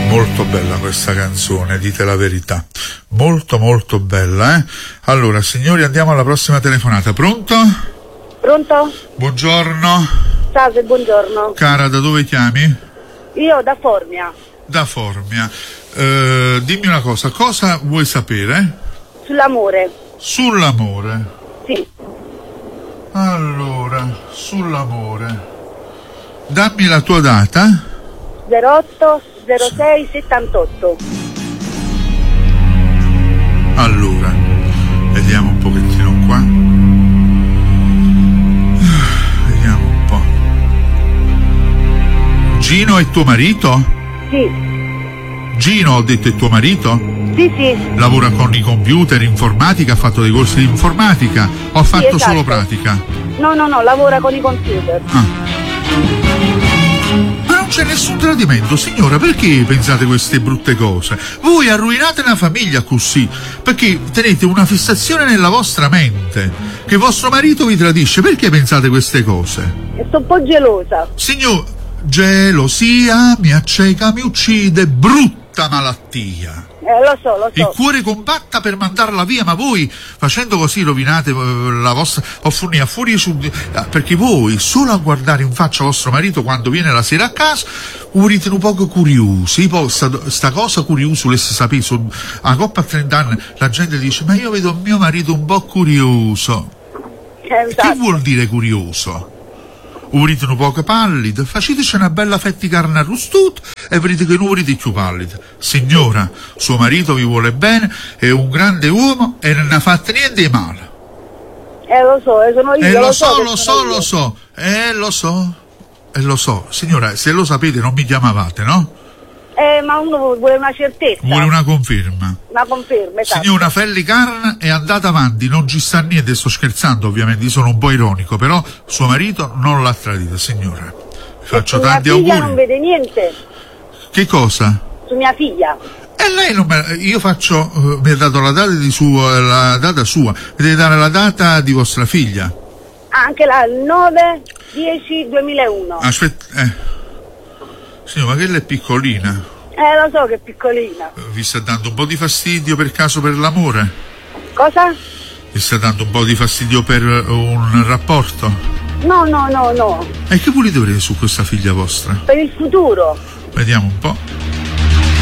Molto bella questa canzone, dite la verità. Molto molto bella, eh? Allora, signori, andiamo alla prossima telefonata. Pronto? Pronto? Buongiorno. Salve, buongiorno. Cara, da dove chiami? Io da Formia. Da Formia. Dimmi una cosa vuoi sapere? Sull'amore. Sull'amore. Sì. Allora, sull'amore. Dammi la tua data. 08 06 78. Allora, vediamo un pochettino qua. Vediamo un po'. Gino è tuo marito? Sì. Gino, ho detto, è tuo marito? Sì, sì. Lavora con i computer, informatica, ha fatto dei corsi di informatica o ha fatto esatto. solo pratica? No, lavora con i computer. Ma non c'è nessun tradimento, signora, perché pensate queste brutte cose? Voi arruinate una famiglia così, perché tenete una fissazione nella vostra mente, che vostro marito vi tradisce, perché pensate queste cose? E sto un po' gelosa. Signor, gelosia mi acceca, mi uccide, brutta malattia. Lo so. Il cuore compatta per mandarla via, ma voi facendo così rovinate la vostra a fuori perché voi solo a guardare in faccia vostro marito quando viene la sera a casa urite un poco curiosi. Poi sta cosa curiosa volesse sapere a coppa a 30 anni la gente dice ma io vedo mio marito un po' curioso. Esatto. Che vuol dire curioso? Urite un poco pallido, faceteci una bella fetta di carne arrostuta e vedete che non urite più pallido. Signora, suo marito vi vuole bene, è un grande uomo e non ha fatto niente di male. Lo so, sono io. Lo so. Signora, se lo sapete non mi chiamavate, no? Ma uno vuole una certezza. Vuole una conferma. Una conferma, esatto. Signora, felli carne è andata avanti, non ci sta niente, sto scherzando ovviamente, io sono un po' ironico, però suo marito non l'ha tradita, signora. Vi faccio tanti auguri. Mia figlia non vede niente. Che cosa? Su mia figlia. E lei non me... Io faccio... mi ha dato la data la data sua, mi deve dare la data di vostra figlia. Anche la 9/10/2001. Aspetta, signora, ma che lei è piccolina? Lo so che è piccolina. Vi sta dando un po' di fastidio per caso per l'amore? Cosa? Vi sta dando un po' di fastidio per un rapporto? No. E che volete avere su questa figlia vostra? Per il futuro. Vediamo un po'.